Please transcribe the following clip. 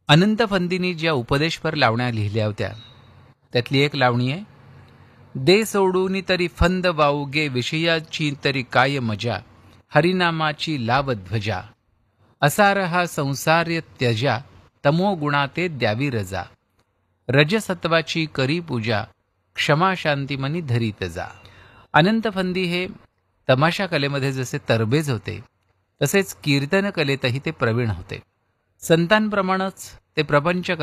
अनंत फंदींनी ज्या उपदेशपर लावण्या लिहिल्या होत्या त्यातली एक लावणी आहे, दे सोडून तरी फंद वाऊगे, विषयाची तरी काय मजा, हरिनामाची लाव ध्वजा, असार हा संसार्य त्यजा, तमो गुणाते द्यावी रजा, रजसत्वाची करी पूजा, क्षमा शांती मनी धरीत जा. अनंत फंदी हे तमाशा कलेमध्ये जसे तरबेज होते तसेच कीर्तन कलेतही ते प्रवीण होते. संतांप्रमाणेच ते प्रपंच